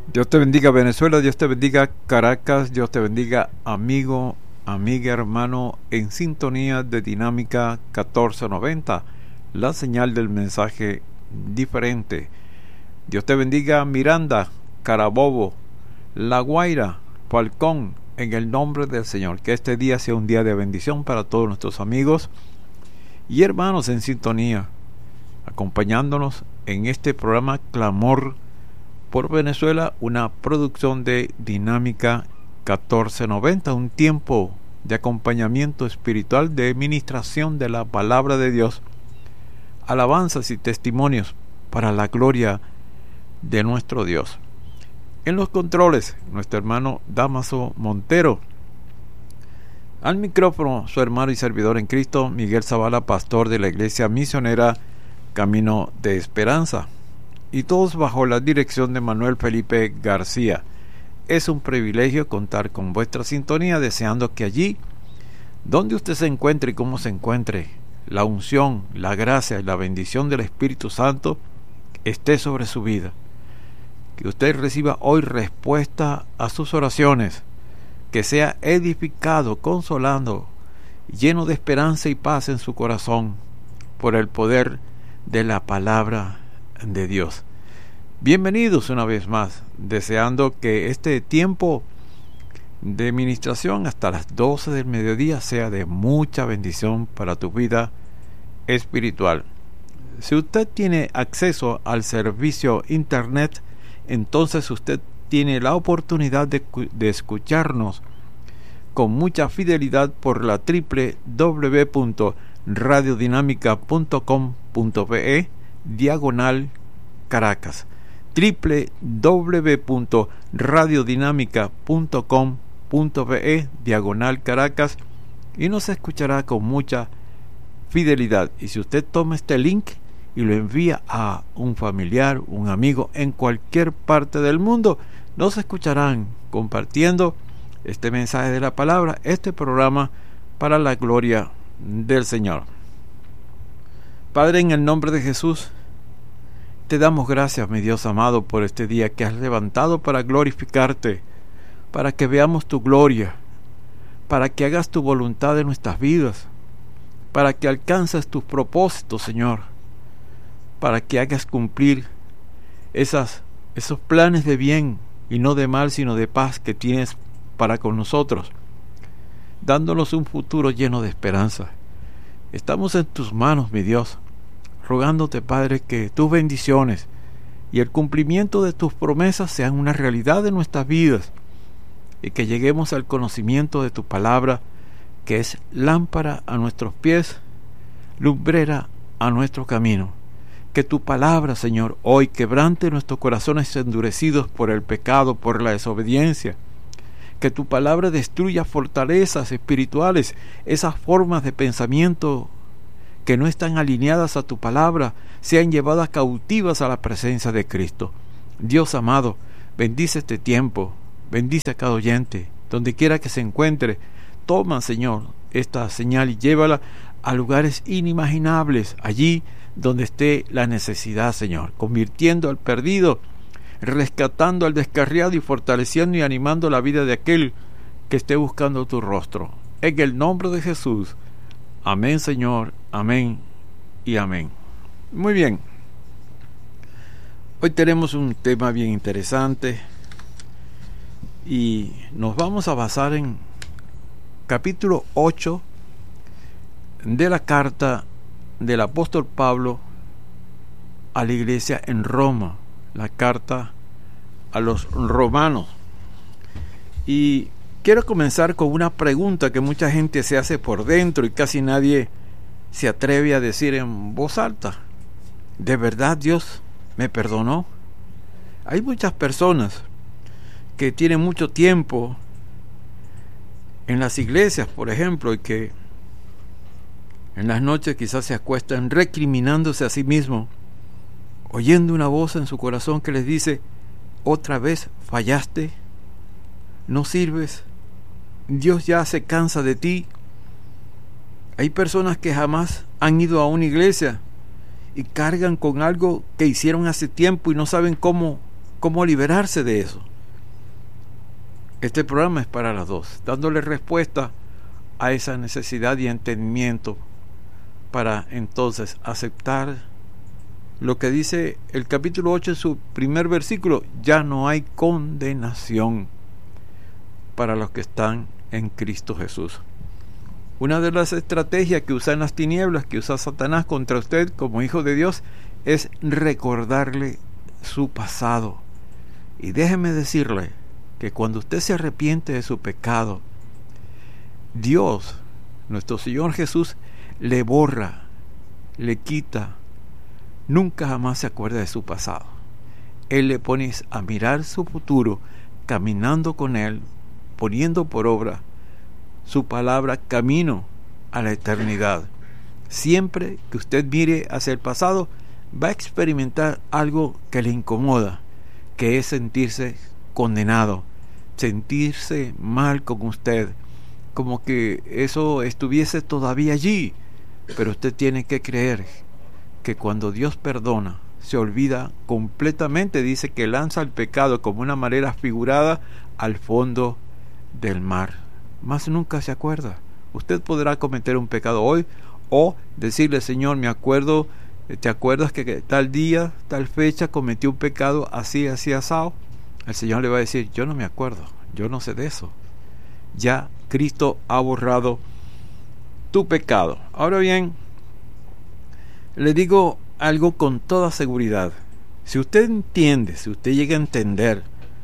Dios te bendiga Venezuela, Dios te bendiga Caracas, Dios te bendiga amigo, amiga, hermano en sintonía de Dinámica 1490, la señal del mensaje diferente. Dios te bendiga Miranda, Carabobo, La Guaira, Falcón, en el nombre del Señor. Que este día sea un día de bendición para todos nuestros amigos y hermanos en sintonía, acompañándonos en este programa Clamor por Venezuela, una producción de Dinámica 1490, un tiempo de acompañamiento espiritual, de ministración de la palabra de Dios, alabanzas y testimonios para la gloria de nuestro Dios. En los controles, nuestro hermano Damaso Montero. Al micrófono, su hermano y servidor en Cristo, Miguel Zavala, pastor de la Iglesia Misionera Camino de Esperanza. Y todos bajo la dirección de Manuel Felipe García. Es un privilegio contar con vuestra sintonía, deseando que allí, donde usted se encuentre y cómo se encuentre, la unción, la gracia y la bendición del Espíritu Santo esté sobre su vida. Que usted reciba hoy respuesta a sus oraciones, que sea edificado, consolando, lleno de esperanza y paz en su corazón, por el poder de la palabra de Dios. Bienvenidos una vez más, deseando que este tiempo de ministración hasta las 12 del mediodía sea de mucha bendición para tu vida espiritual. Si usted tiene acceso al servicio internet, entonces usted tiene la oportunidad de escucharnos con mucha fidelidad por la www.radiodinamica.com.be/Caracas, www.radiodinamica.com.be/Caracas, y nos escuchará con mucha fidelidad. Y si usted toma este link y lo envía a un familiar, un amigo en cualquier parte del mundo, nos escucharán compartiendo este mensaje de la palabra, este programa para la gloria del Señor. Padre, en el nombre de Jesús, te damos gracias, mi Dios amado, por este día que has levantado para glorificarte, para que veamos tu gloria, para que hagas tu voluntad en nuestras vidas, para que alcances tus propósitos, Señor, para que hagas cumplir esos planes de bien y no de mal, sino de paz que tienes para con nosotros, dándonos un futuro lleno de esperanza. Estamos en tus manos, mi Dios, rogándote, Padre, que tus bendiciones y el cumplimiento de tus promesas sean una realidad en nuestras vidas, y que lleguemos al conocimiento de tu palabra, que es lámpara a nuestros pies, lumbrera a nuestro camino. Que tu palabra, Señor, hoy quebrante nuestros corazones endurecidos por el pecado, por la desobediencia. Que tu palabra destruya fortalezas espirituales, esas formas de pensamiento que no están alineadas a tu palabra, sean llevadas cautivas a la presencia de Cristo. Dios amado, bendice este tiempo, bendice a cada oyente, donde quiera que se encuentre. Toma, Señor, esta señal y llévala a lugares inimaginables, allí donde esté la necesidad, Señor, convirtiendo al perdido, rescatando al descarriado y fortaleciendo y animando la vida de aquel que esté buscando tu rostro. En el nombre de Jesús. Amén, Señor. Amén y amén. Muy bien. Hoy tenemos un tema bien interesante y nos vamos a basar en capítulo 8 de la carta del apóstol Pablo a la iglesia en Roma, la carta a los romanos. Y quiero comenzar con una pregunta que mucha gente se hace por dentro y casi nadie se atreve a decir en voz alta. ¿De verdad Dios me perdonó? Hay muchas personas que tienen mucho tiempo en las iglesias, por ejemplo, y que en las noches quizás se acuestan recriminándose a sí mismos, oyendo una voz en su corazón que les dice: otra vez fallaste, no sirves, Dios ya se cansa de ti. Hay personas que jamás han ido a una iglesia y cargan con algo que hicieron hace tiempo y no saben cómo cómo liberarse de eso. Este programa es para las dos, dándole respuesta a esa necesidad y entendimiento para entonces aceptar lo que dice el capítulo 8 en su primer versículo: ya no hay condenación para los que están en Cristo Jesús. Una de las estrategias que usan las tinieblas, que usa Satanás contra usted como hijo de Dios, es recordarle su pasado. Y déjeme decirle que cuando usted se arrepiente de su pecado, Dios, nuestro Señor Jesús, le borra, le quita, nunca jamás se acuerda de su pasado. Él le pone a mirar su futuro, caminando con Él, poniendo por obra su palabra, camino a la eternidad. Siempre que usted mire hacia el pasado, va a experimentar algo que le incomoda, que es sentirse condenado, sentirse mal con usted, como que eso estuviese todavía allí. Pero usted tiene que creer que cuando Dios perdona, se olvida completamente. Dice que lanza el pecado como una manera figurada al fondo del mar, más nunca se acuerda. Usted podrá cometer un pecado hoy o decirle: Señor, me acuerdo, ¿te acuerdas que tal día, tal fecha cometí un pecado así, así, asado? El Señor le va a decir: yo no me acuerdo, yo no sé de eso. Ya Cristo ha borrado tu pecado. Ahora bien, le digo algo con toda seguridad. Si usted entiende, si usted llega a entender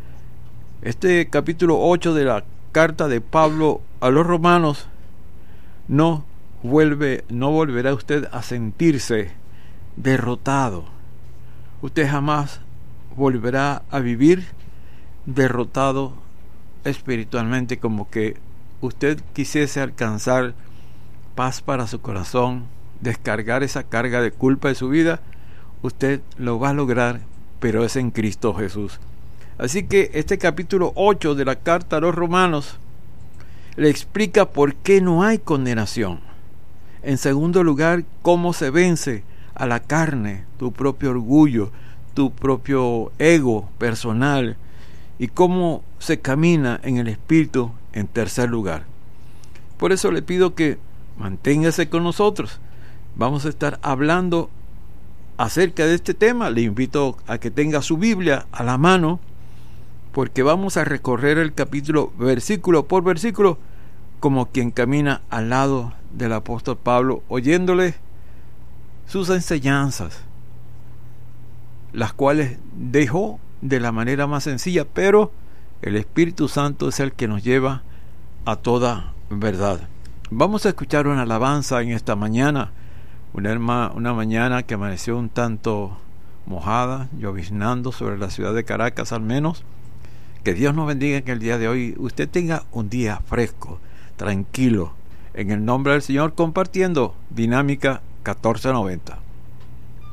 este capítulo 8 de la carta de Pablo a los romanos, no volverá usted a sentirse derrotado. Usted jamás volverá a vivir derrotado espiritualmente, como que usted quisiese alcanzar paz para su corazón, descargar esa carga de culpa de su vida. Usted lo va a lograr, pero es en Cristo Jesús. Así que este capítulo 8 de la carta a los romanos le explica por qué no hay condenación. En segundo lugar, cómo se vence a la carne, tu propio orgullo, tu propio ego personal, y cómo se camina en el Espíritu en tercer lugar. Por eso le pido que manténgase con nosotros. Vamos a estar hablando acerca de este tema. Le invito a que tenga su Biblia a la mano, porque vamos a recorrer el capítulo versículo por versículo, como quien camina al lado del apóstol Pablo, oyéndole sus enseñanzas, las cuales dejó de la manera más sencilla, pero el Espíritu Santo es el que nos lleva a toda verdad. Vamos a escuchar una alabanza en esta mañana, una mañana que amaneció un tanto mojada, lloviznando sobre la ciudad de Caracas al menos. Que Dios nos bendiga, que el día de hoy usted tenga un día fresco, tranquilo, en el nombre del Señor, compartiendo Dinámica 1490.